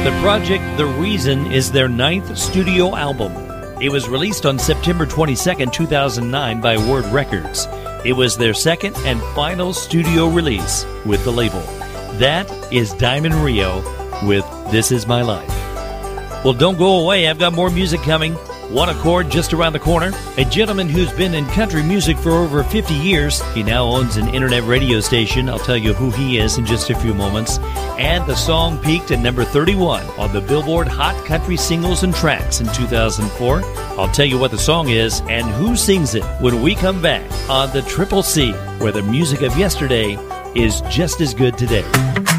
The project The Reason is their 9th studio album. It was released on September 22, 2009 by Word Records. It was their second and final studio release with the label. That is Diamond Rio with This Is My Life. Well, don't go away. I've got more music coming. One Accord just around the corner. A gentleman who's been in country music for over 50 years. He now owns an internet radio station. I'll tell you who he is in just a few moments. And the song peaked at number 31 on the Billboard Hot Country Singles and Tracks in 2004. I'll tell you what the song is and who sings it when we come back on the Triple C, where the music of yesterday is just as good today.